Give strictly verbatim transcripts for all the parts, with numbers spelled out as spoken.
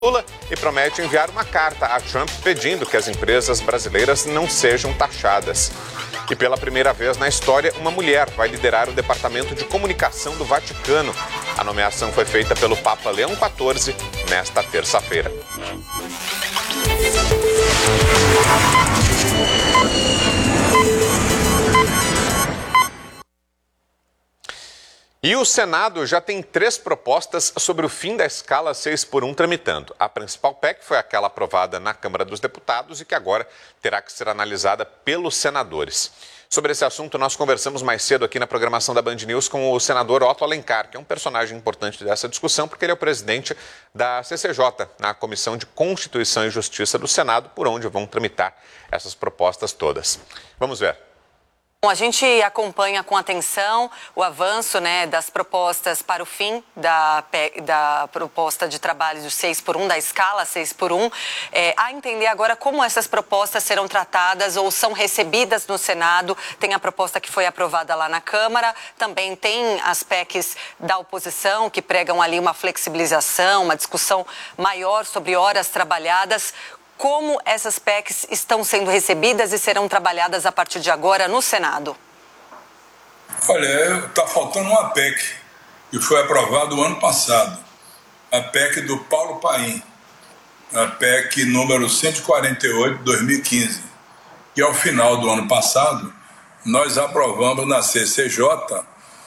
Lula e promete enviar uma carta a Trump pedindo que as empresas brasileiras não sejam taxadas. E pela primeira vez na história, uma mulher vai liderar o Departamento de Comunicação do Vaticano. A nomeação foi feita pelo Papa Leão quatorze nesta terça-feira. E o Senado já tem três propostas sobre o fim da escala seis por um tramitando. A principal P E C foi aquela aprovada na Câmara dos Deputados e que agora terá que ser analisada pelos senadores. Sobre esse assunto, nós conversamos mais cedo aqui na programação da Band News com o senador Otto Alencar, que é um personagem importante dessa discussão, porque ele é o presidente da C C J, na Comissão de Constituição e Justiça do Senado, por onde vão tramitar essas propostas todas. Vamos ver. Bom, a gente acompanha com atenção o avanço, né, das propostas para o fim da, da proposta de trabalho do seis por um, da escala seis por um. É, a entender agora como essas propostas serão tratadas ou são recebidas no Senado. Tem a proposta que foi aprovada lá na Câmara, também tem as P E Cs da oposição que pregam ali uma flexibilização, uma discussão maior sobre horas trabalhadas. Como essas P E Cs estão sendo recebidas e serão trabalhadas a partir de agora no Senado? Olha, está faltando uma P E C que foi aprovada o ano passado. A P E C do Paulo Paim. A P E C número cento e quarenta e oito de dois mil e quinze. E ao final do ano passado, nós aprovamos na C C J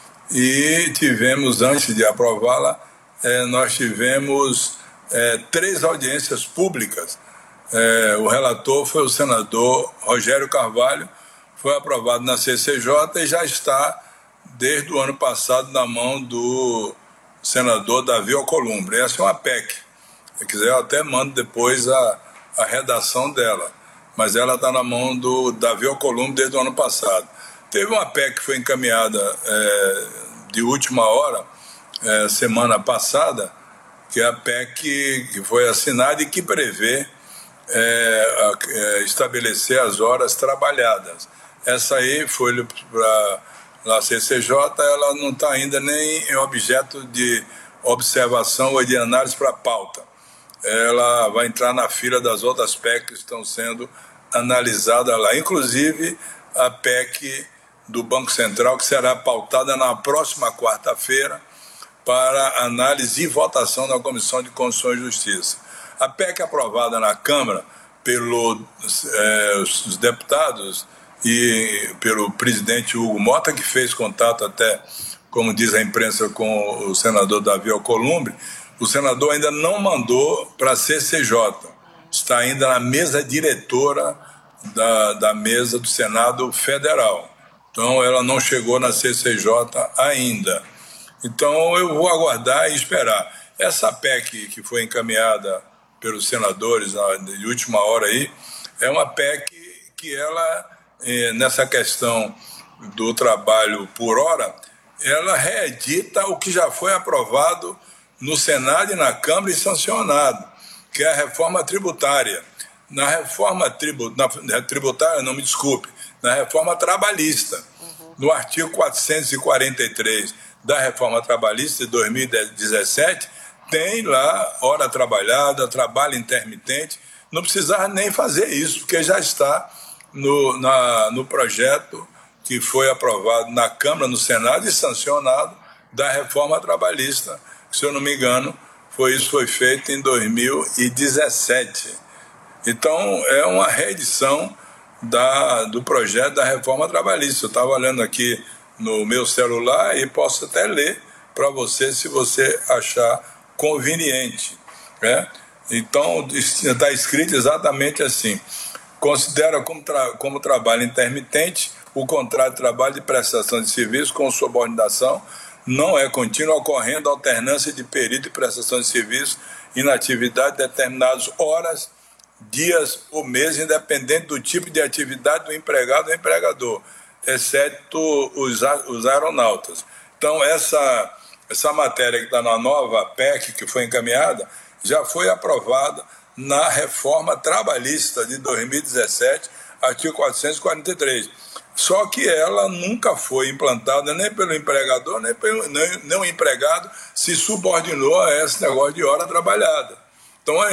e tivemos, antes de aprová-la, eh, nós tivemos eh, três audiências públicas. É, o relator foi o senador Rogério Carvalho, foi aprovado na C C J e já está, desde o ano passado, na mão do senador Davi Alcolumbre. Essa é uma P E C. Se quiser, eu até mando depois a, a redação dela. Mas ela está na mão do Davi Alcolumbre desde o ano passado. Teve uma P E C que foi encaminhada é, de última hora, é, semana passada, que é a P E C que, que foi assinada e que prevê É, é, estabelecer as horas trabalhadas. Essa aí foi para a C C J, ela não está ainda nem em objeto de observação ou de análise para pauta. Ela vai entrar na fila das outras P E C que estão sendo analisadas lá, inclusive a P E C do Banco Central, que será pautada na próxima quarta-feira para análise e votação na Comissão de Constituição e Justiça. A P E C aprovada na Câmara pelos é, deputados e pelo presidente Hugo Mota, que fez contato até, como diz a imprensa, com o senador Davi Alcolumbre, o senador ainda não mandou para a C C J. Está ainda na mesa diretora da, da mesa do Senado Federal. Então, ela não chegou na C C J ainda. Então, eu vou aguardar e esperar. Essa P E C que foi encaminhada pelos senadores de última hora aí, é uma P E C que ela, nessa questão do trabalho por hora, ela reedita o que já foi aprovado no Senado e na Câmara e sancionado, que é a reforma tributária. Na reforma tribu, na, tributária, não me desculpe, na reforma trabalhista, uhum. No artigo quatrocentos e quarenta e três da reforma trabalhista de dois mil e dezessete, tem lá hora trabalhada, trabalho intermitente, não precisava nem fazer isso, porque já está no, na, no projeto que foi aprovado na Câmara, no Senado e sancionado da reforma trabalhista. Se eu não me engano, foi isso foi feito em dois mil e dezessete. Então, é uma reedição da, do projeto da reforma trabalhista. Eu estava olhando aqui no meu celular e posso até ler para você, se você achar conveniente, né? Então está escrito exatamente assim: considera como, tra como trabalho intermitente o contrato de trabalho de prestação de serviço com subordinação não é contínuo, ocorrendo alternância de período de prestação de serviço e na atividade de determinadas horas, dias ou meses, independente do tipo de atividade do empregado ou empregador, exceto os, os aeronautas. Então essa Essa matéria que está na nova P E C que foi encaminhada já foi aprovada na reforma trabalhista de dois mil e dezessete, artigo quatrocentos e quarenta e três. Só que ela nunca foi implantada nem pelo empregador, nem, pelo, nem, nem o empregado se subordinou a esse negócio de hora trabalhada. Então,